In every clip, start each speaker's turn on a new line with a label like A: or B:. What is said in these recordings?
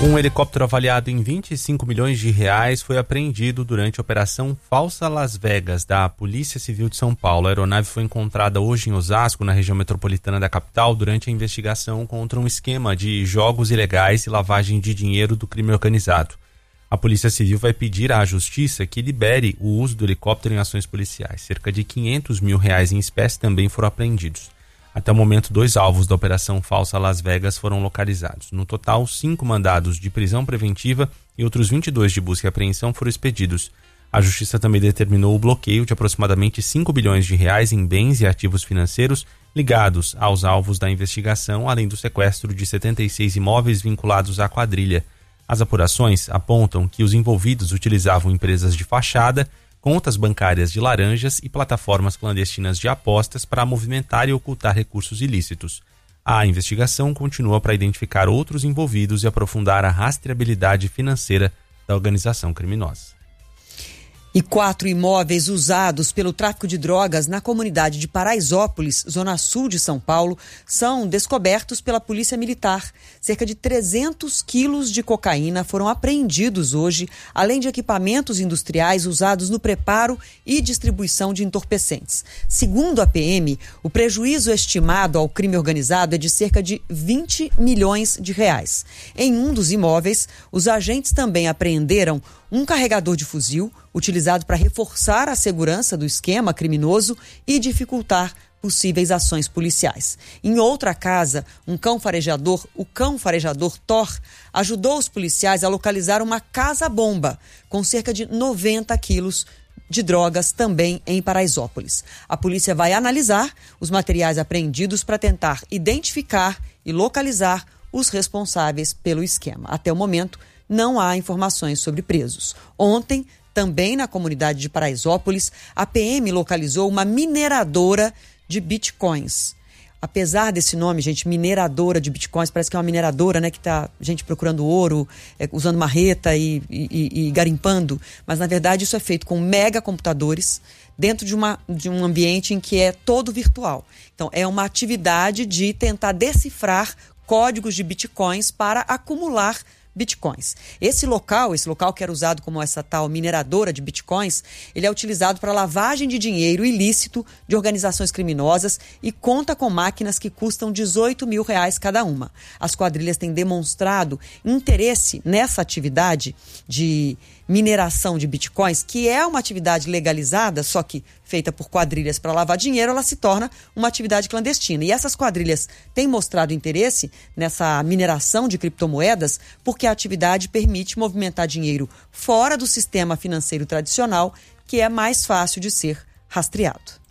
A: Um helicóptero avaliado em 25 milhões de reais foi apreendido durante a Operação Falsa Las Vegas da Polícia Civil de São Paulo. A aeronave foi encontrada hoje em Osasco, na região metropolitana da capital, durante a investigação contra um esquema de jogos ilegais e lavagem de dinheiro do crime organizado. A Polícia Civil vai pedir à Justiça que libere o uso do helicóptero em ações policiais. Cerca de 500 mil reais em espécie também foram apreendidos. Até o momento, 2 alvos da Operação Falsa Las Vegas foram localizados. No total, 5 mandados de prisão preventiva e outros 22 de busca e apreensão foram expedidos. A Justiça também determinou o bloqueio de aproximadamente 5 bilhões de reais em bens e ativos financeiros ligados aos alvos da investigação, além do sequestro de 76 imóveis vinculados à quadrilha. As apurações apontam que os envolvidos utilizavam empresas de fachada, contas bancárias de laranjas e plataformas clandestinas de apostas para movimentar e ocultar recursos ilícitos. A investigação continua para identificar outros envolvidos e aprofundar a rastreabilidade financeira da organização criminosa.
B: E 4 imóveis usados pelo tráfico de drogas na comunidade de Paraisópolis, zona sul de São Paulo, são descobertos pela Polícia Militar. Cerca de 300 quilos de cocaína foram apreendidos hoje, além de equipamentos industriais usados no preparo e distribuição de entorpecentes. Segundo a PM, o prejuízo estimado ao crime organizado é de cerca de 20 milhões de reais. Em um dos imóveis, os agentes também apreenderam um carregador de fuzil, utilizado para reforçar a segurança do esquema criminoso e dificultar possíveis ações policiais. Em outra casa, o cão farejador Thor, ajudou os policiais a localizar uma casa-bomba com cerca de 90 quilos de drogas também em Paraisópolis. A polícia vai analisar os materiais apreendidos para tentar identificar e localizar os responsáveis pelo esquema. Até o momento, não há informações sobre presos. Ontem, também na comunidade de Paraisópolis, a PM localizou uma mineradora de bitcoins. Apesar desse nome, gente, mineradora de bitcoins, parece que é uma mineradora, né, que tá gente procurando ouro, usando marreta e garimpando, mas na verdade isso é feito com mega computadores dentro de um ambiente em que é todo virtual. Então é uma atividade de tentar decifrar códigos de bitcoins para acumular bitcoins. Esse local que era usado como essa tal mineradora de bitcoins, ele é utilizado para lavagem de dinheiro ilícito de organizações criminosas e conta com máquinas que custam 18 mil reais cada uma. As quadrilhas têm demonstrado interesse nessa atividade de mineração de bitcoins, que é uma atividade legalizada, só que feita por quadrilhas para lavar dinheiro, ela se torna uma atividade clandestina. E essas quadrilhas têm mostrado interesse nessa mineração de criptomoedas porque a atividade permite movimentar dinheiro fora do sistema financeiro tradicional, que é mais fácil de ser rastreado.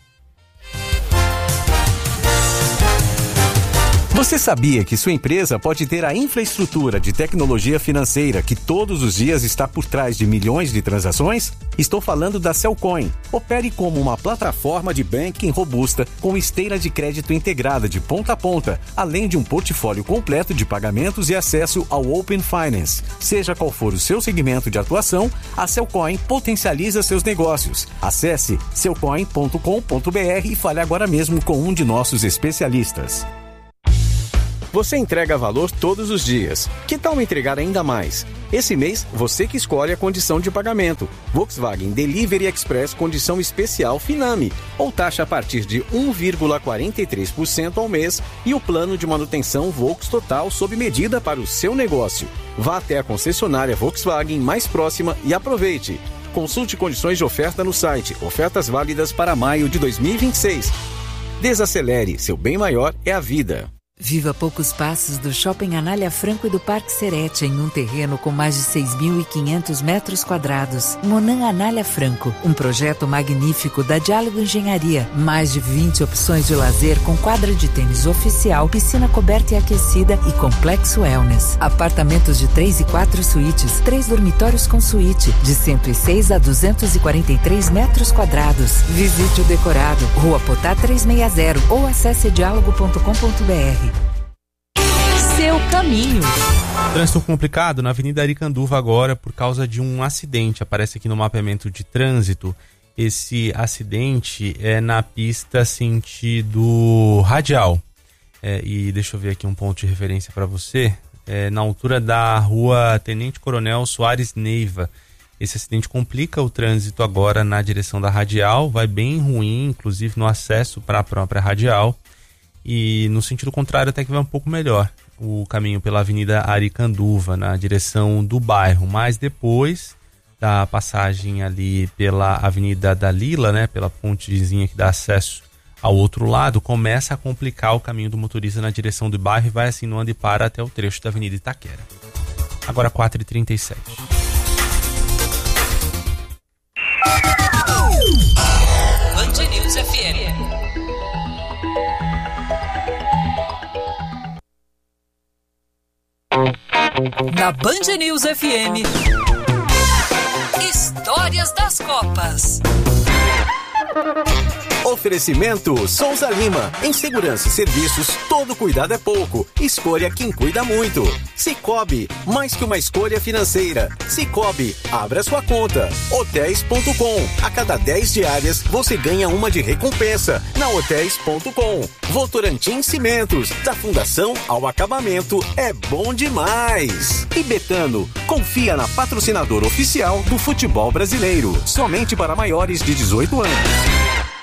C: Você sabia que sua empresa pode ter a infraestrutura de tecnologia financeira que todos os dias está por trás de milhões de transações? Estou falando da Cellcoin. Opere como uma plataforma de banking robusta com esteira de crédito integrada de ponta a ponta, além de um portfólio completo de pagamentos e acesso ao Open Finance. Seja qual for o seu segmento de atuação, a Cellcoin potencializa seus negócios. Acesse cellcoin.com.br e fale agora mesmo com um de nossos especialistas. Você entrega valor todos os dias. Que tal entregar ainda mais? Esse mês, você que escolhe a condição de pagamento. Volkswagen Delivery Express condição especial Finame, ou taxa a partir de 1,43% ao mês e o plano de manutenção Volks Total sob medida para o seu negócio. Vá até a concessionária Volkswagen mais próxima e aproveite. Consulte condições de oferta no site. Ofertas válidas para maio de 2026. Desacelere, seu bem maior é a vida.
D: Viva a poucos passos do Shopping Anália Franco e do Parque Serete, em um terreno com mais de 6.500 metros quadrados. Monan Anália Franco, um projeto magnífico da Diálogo Engenharia. Mais de 20 opções de lazer com quadra de tênis oficial, piscina coberta e aquecida e complexo wellness. Apartamentos de 3 e 4 suítes, 3 dormitórios com suíte, de 106 a 243 metros quadrados. Visite o decorado, Rua Potá 360 ou acesse diálogo.com.br.
E: Seu caminho.
A: Trânsito complicado na Avenida Aricanduva agora por causa de um acidente. Aparece aqui no mapeamento de trânsito. Esse acidente é na pista sentido radial. E deixa eu ver aqui um ponto de referência para você. na altura da rua Tenente Coronel Soares Neiva. Esse acidente complica o trânsito agora na direção da radial, vai bem ruim, inclusive no acesso para a própria radial, e no sentido contrário até que vai um pouco melhor o caminho pela Avenida Aricanduva, na direção do bairro, mas depois da passagem ali pela Avenida da Lila, né, pela pontezinha que dá acesso ao outro lado, começa a complicar o caminho do motorista na direção do bairro e vai assim no anda e para até o trecho da Avenida Itaquera. Agora 4h37.
E: Band News FM. Na Band News FM, Histórias das Copas.
C: Oferecimento Souza Lima. Em segurança e serviços, todo cuidado é pouco. Escolha quem cuida muito. Cicobi, mais que uma escolha financeira. Cicobi, abra sua conta. Hotéis.com. A cada 10 diárias, você ganha uma de recompensa. Na Hotéis.com. Votorantim Cimentos. Da fundação ao acabamento, é bom demais. E Betano, confia na patrocinadora oficial do futebol brasileiro. Somente para maiores de 18 anos.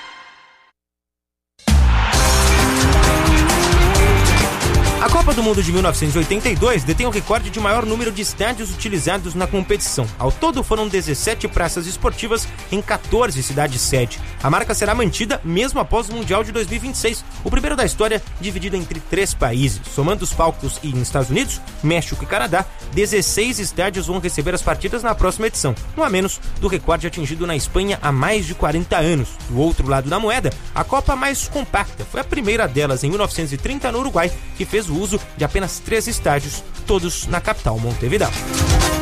F: A Copa do Mundo de 1982 detém o recorde de maior número de estádios utilizados na competição. Ao todo foram 17 praças esportivas em 14 cidades-sede. A marca será mantida mesmo após o Mundial de 2026, o primeiro da história dividido entre 3 países. Somando os palcos nos Estados Unidos, México e Canadá, 16 estádios vão receber as partidas na próxima edição, um a menos do recorde atingido na Espanha há mais de 40 anos. Do outro lado da moeda, a Copa mais compacta foi a primeira delas em 1930 no Uruguai, que fez o uso de apenas 3 estádios, todos na capital Montevidéu.